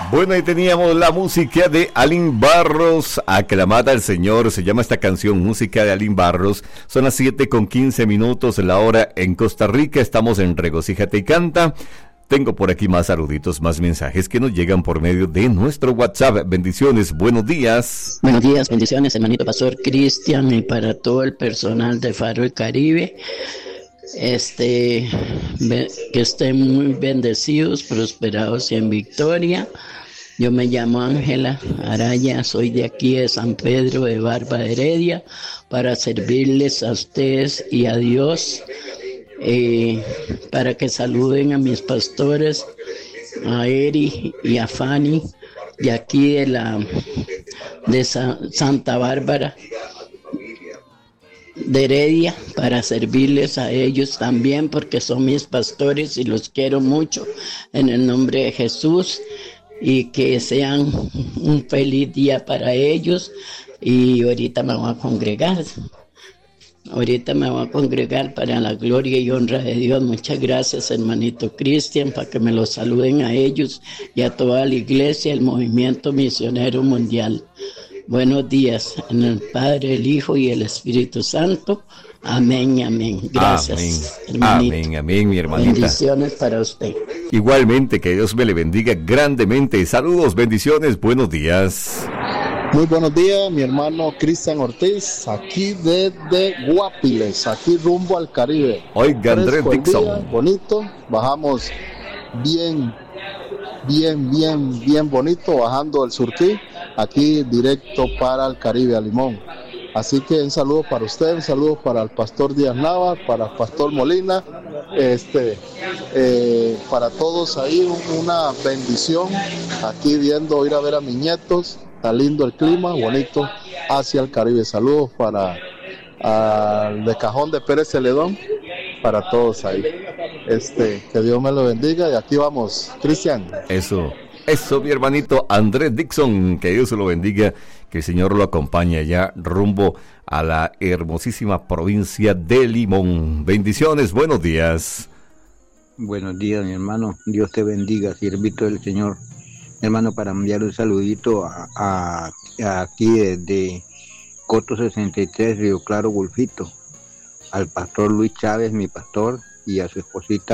Bueno, ahí teníamos la música de Alín Barros, Aclamada al Señor, se llama esta canción, música de Alín Barros. Son las 7:15 la hora en Costa Rica, estamos en Regocíjate y Canta. Tengo por aquí más saluditos, más mensajes que nos llegan por medio de nuestro WhatsApp. Bendiciones, buenos días. Buenos días, bendiciones, hermanito Pastor Cristian, y para todo el personal de Faro del Caribe. Que estén muy bendecidos, prosperados y en victoria. Yo me llamo Ángela Araya, soy de aquí de San Pedro de Barba Heredia, para servirles a ustedes y a Dios, para que saluden a mis pastores, a Eri y a Fanny, de aquí de Santa Bárbara de Heredia, para servirles a ellos también, porque son mis pastores y los quiero mucho en el nombre de Jesús, y que sean un feliz día para ellos. Y ahorita me voy a congregar para la gloria y honra de Dios. Muchas gracias, hermanito Cristian, para que me los saluden a ellos y a toda la iglesia, el movimiento misionero mundial. Buenos días, en el Padre, el Hijo y el Espíritu Santo. Amén, amén. Gracias, amén, hermanito. amén, amén, mi hermanita. Bendiciones para usted. Igualmente, que Dios me le bendiga grandemente. Saludos, bendiciones, buenos días. Muy buenos días, mi hermano Cristian Ortiz, aquí desde Guapiles, aquí rumbo al Caribe. Oiga, Andrés Dixon. Bonito, bajamos bien bonito, bajando el Surquí, aquí directo para el Caribe, a Limón. Así que un saludo para usted, un saludo para el pastor Díaz Nava, para el pastor Molina, para todos ahí, una bendición, aquí ir a ver a mis nietos, está lindo el clima, bonito, hacia el Caribe. Saludos para el de Cajón de Pérez Celedón, para todos ahí. Que Dios me lo bendiga, y aquí vamos, Cristian. Eso, mi hermanito Andrés Dixon, que Dios se lo bendiga, que el Señor lo acompañe allá rumbo a la hermosísima provincia de Limón. Bendiciones, buenos días. Buenos días, mi hermano, Dios te bendiga, siervito del Señor. Hermano, para enviar un saludito a aquí desde Coto 63, Río Claro, Golfito, al pastor Luis Chávez, mi pastor, y a su esposita